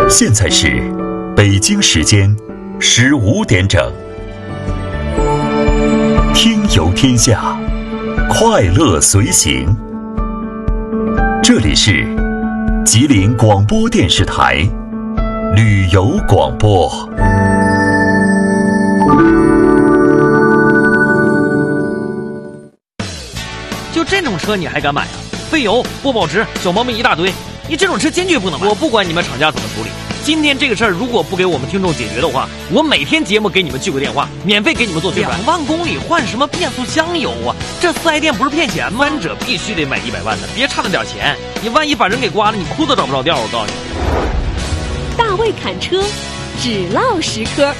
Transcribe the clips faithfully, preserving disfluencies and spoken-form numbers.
现在是北京时间十五点整，听游天下，快乐随行。这里是吉林广播电视台旅游广播。 就这种车你还敢买啊？费油不保值，小毛病一大堆，你这种车坚决不能买。我不管你们厂家怎么处理，今天这个事儿如果不给我们听众解决的话，我每天节目给你们聚个电话，免费给你们做宣传。两万公里换什么变速箱油啊？这四 S 店不是骗钱吗？三者必须得买一百万的，别差那点钱，你万一把人给刮了，你哭都找不着调。我告诉你， 大卫侃车，只唠实科。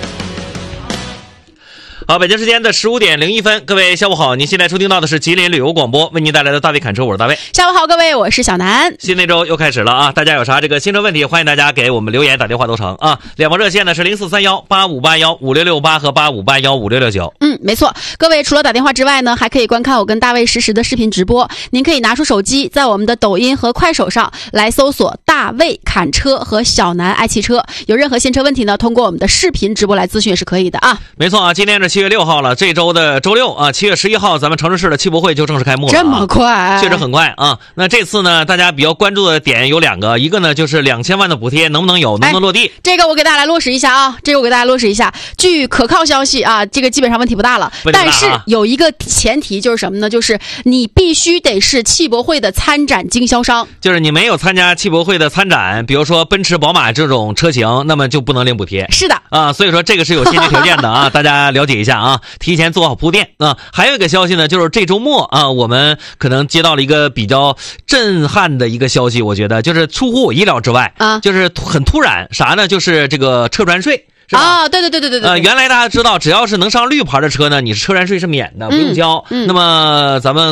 好，北京时间的十五点零一分，各位下午好，您现在收听到的是吉林旅游广播为您带来的大卫侃车，我是大卫。 下午好，各位，我是小南。 新的一周又开始了啊，大家有啥这个新车问题，欢迎大家给我们留言打电话都成啊。两部热线呢是零四三幺八五八幺五六六八和八五八幺五六六九。 嗯，没错，各位除了打电话之外呢，还可以观看我跟大卫实时的视频直播。您可以拿出手机，在我们的抖音和快手上来搜索大卫侃车和小南爱汽车，有任何新车问题呢，通过我们的视频直播来咨询也是可以的啊。 没错啊，今天是七月六号了，这周的周六啊，七月十一号，咱们城市市的汽博会就正式开幕了、啊。 这么快？ 确实很快啊。那这次呢，大家比较关注的点有两个，一个呢就是两千万的补贴能不能有，能不能落地？ 这个我给大家来落实一下啊，这个我给大家落实一下。据可靠消息啊，这个基本上问题不大了。 不大啊、 但是有一个前提就是什么呢？就是你必须得是汽博会的参展经销商。 就是你没有参加汽博会的参展，比如说奔驰、宝马这种车型，那么就不能领补贴。 是的啊，所以说这个是有先决条件的啊，大家了解一下啊，提前做好铺垫啊。还有一个消息呢，就是这周末啊，我们可能接到了一个比较震撼的一个消息，我觉得就是出乎我意料之外啊，就是很突然，啥呢？就是这个车船税。是吧？ 啊，对对对对对对。 呃，原来大家知道，只要是能上绿牌的车呢，你是车船税是免的，不用交。嗯嗯、那么咱们